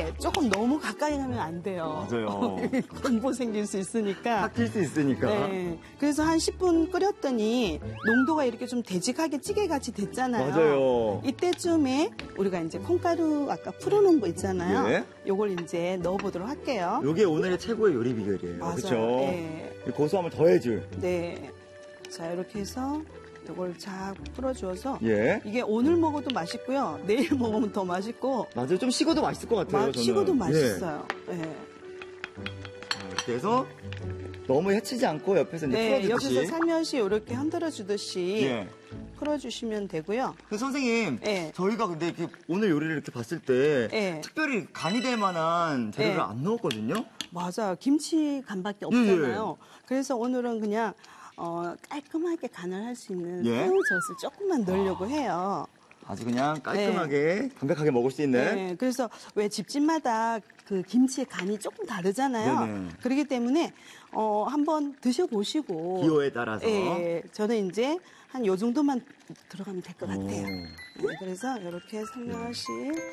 근데 조금 너무 가까이 가면 안 돼요. 맞아요. 공보 생길 수 있으니까. 삭힐 수 있으니까. 네. 그래서 한 10분 끓였더니 농도가 이렇게 좀 되직하게 찌개같이 됐잖아요. 맞아요. 이때쯤에 우리가 이제 콩가루 아까 풀어놓은 거 있잖아요. 네. 요걸 이제 넣어보도록 할게요. 이게 오늘의 최고의 요리 비결이에요. 맞아요. 그렇죠? 네. 고소함을 더해줄. 네. 자, 이렇게 해서 이걸 쫙 풀어주어서 예. 이게 오늘 먹어도 맛있고요. 내일 먹으면 더 맛있고 맞아요. 좀 식어도 맛있을 것 같아요. 저는. 식어도 맛있어요. 네. 이렇게 해서 너무 해치지 않고 옆에서 이제 네, 풀어주듯이. 옆에서 살며시 이렇게 흔들어 주듯이 예. 풀어주시면 되고요. 선생님, 네. 저희가 근데 이렇게 오늘 요리를 이렇게 봤을 때 네. 특별히 간이 될 만한 재료를 네. 안 넣었거든요. 맞아요. 김치 간밖에 없잖아요. 그래서 오늘은 그냥 깔끔하게 간을 할 수 있는 예. 새우젓을 조금만 넣으려고 해요. 아주 그냥 깔끔하게 담백하게 먹을 수 있는. 네, 그래서 왜 집집마다 그 김치의 간이 조금 다르잖아요. 네네. 그렇기 때문에 한번 드셔보시고 기호에 따라서. 예, 저는 이제 한 요 정도만 들어가면 될 것 같아요. 오. 네, 그래서 이렇게 살며시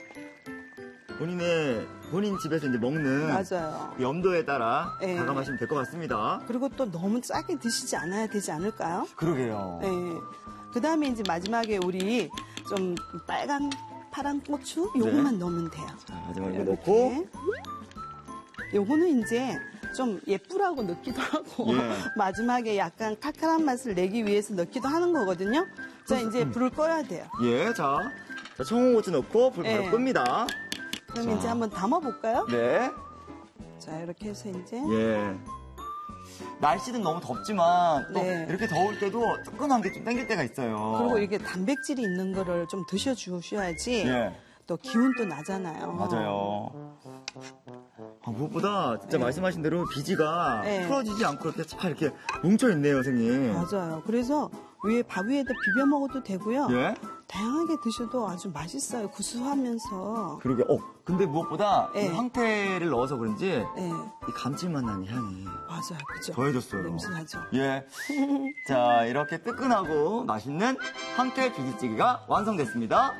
본인 집에서 이제 먹는 맞아요. 염도에 따라 네. 가감하시면 될 것 같습니다. 그리고 또 너무 짜게 드시지 않아야 되지 않을까요? 그러게요. 네. 그 다음에 이제 마지막에 우리 좀 빨간 파란 고추 요거만 넣으면 돼요. 자, 마지막에 이렇게. 넣고. 요거는 이제 좀 예쁘라고 넣기도 하고 예. 마지막에 약간 칼칼한 맛을 내기 위해서 넣기도 하는 거거든요. 자, 이제 불을 꺼야 돼요. 예, 자, 청양고추 넣고 불 바로 네. 끕니다. 그럼 자. 이제 한번 담아볼까요? 네. 자, 이렇게 해서 이제 예. 날씨는 너무 덥지만 또 네. 이렇게 더울 때도 뜨끈한 게 좀 땡길 때가 있어요. 그리고 이게 단백질이 있는 거를 좀 드셔주셔야지 예. 또 기운도 나잖아요. 맞아요. 무엇보다 진짜 말씀하신 대로 비지가 네. 풀어지지 않고 이렇게 잘 이렇게 뭉쳐있네요, 선생님. 맞아요. 그래서 위에 밥 위에다 비벼 먹어도 되고요. 예? 다양하게 드셔도 아주 맛있어요. 구수하면서. 그러게. 근데 무엇보다 네. 이 황태를 넣어서 그런지 네, 이 감칠맛 나는 향이 맞아요. 그죠? 더해졌어요. 냄새 나죠? 예. 자, 이렇게 뜨끈하고 맛있는 황태 비지찌개가 완성됐습니다.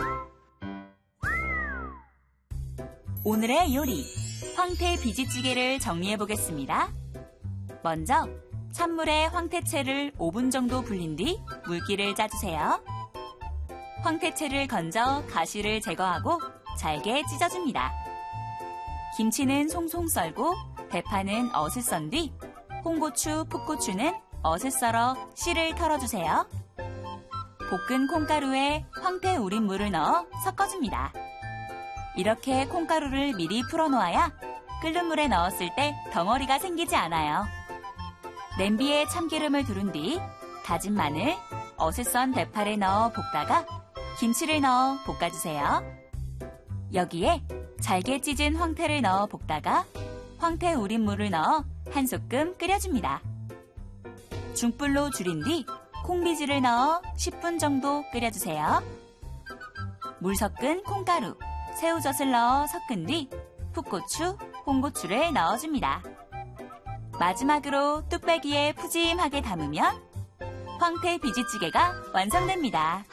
오늘의 요리, 황태 비지찌개를 정리해 보겠습니다. 먼저 찬물에 황태채를 5분 정도 불린 뒤 물기를 짜주세요. 황태채를 건져 가시를 제거하고 잘게 찢어줍니다. 김치는 송송 썰고 대파는 어슷 썬 뒤 홍고추, 풋고추는 어슷 썰어 씨를 털어주세요. 볶은 콩가루에 황태 우린 물을 넣어 섞어줍니다. 이렇게 콩가루를 미리 풀어놓아야 끓는 물에 넣었을 때 덩어리가 생기지 않아요. 냄비에 참기름을 두른 뒤 다진 마늘, 어슷 썬 대파를 넣어 볶다가 김치를 넣어 볶아주세요. 여기에 잘게 찢은 황태를 넣어 볶다가 황태 우린 물을 넣어 한 소끔 끓여줍니다. 중불로 줄인 뒤 콩비지를 넣어 10분 정도 끓여주세요. 물 섞은 콩가루, 새우젓을 넣어 섞은 뒤 풋고추, 홍고추를 넣어줍니다. 마지막으로 뚝배기에 푸짐하게 담으면 황태 비지찌개가 완성됩니다.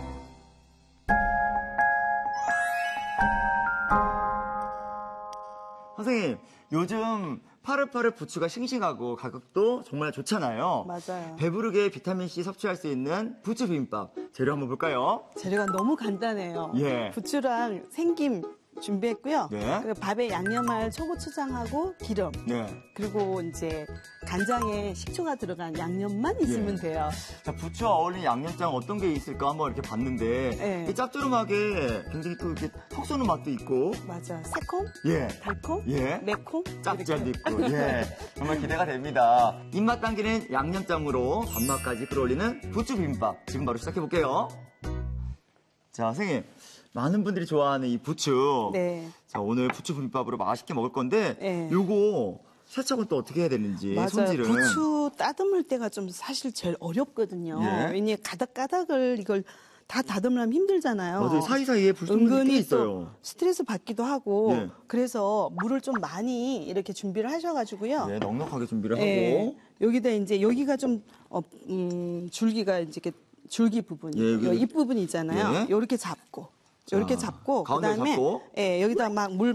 선생님, 요즘 파릇파릇 부추가 싱싱하고 가격도 정말 좋잖아요. 맞아요. 배부르게 비타민C 섭취할 수 있는 부추 비빔밥 재료 한번 볼까요? 재료가 너무 간단해요. 예. 부추랑 생김 준비했고요. 네. 그리고 밥에 양념할 초고추장하고 기름, 네. 그리고 이제 간장에 식초가 들어간 양념만 있으면 돼요. 자, 부추와 어울리는 양념장 어떤 게 있을까 한번 이렇게 봤는데 네. 이 짭조름하게 굉장히 또 이렇게 톡 쏘는 맛도 있고 맞아. 새콤, 예. 달콤, 예. 매콤, 짭짤도 이렇게. 있고 예. 정말 기대가 됩니다. 입맛 당기는 양념장으로 밥맛까지 끌어올리는 부추 비빔밥 지금 바로 시작해 볼게요. 자, 선생님. 많은 분들이 좋아하는 이 부추. 네. 자, 오늘 부추 비빔밥으로 맛있게 먹을 건데 네. 요거 세척은 또 어떻게 해야 되는지 맞아요. 손질은. 부추 따듬을 때가 좀 사실 제일 어렵거든요. 예. 왜냐면 가닥가닥을 이걸 다 다듬으면 힘들잖아요. 맞아요. 사이사이에 불순물이 꽤 은근히 있어요. 또 스트레스 받기도 하고 예. 그래서 물을 좀 많이 이렇게 준비를 하셔가지고요. 네, 넉넉하게 준비를 예. 하고. 여기다 이제 여기가 좀 줄기가 이제 이렇게 줄기 부분, 예, 여기. 이 부분이 있잖아요. 예. 요렇게 잡고. 이렇게 자, 잡고 가운데로 그다음에 잡고. 예, 여기다 막 물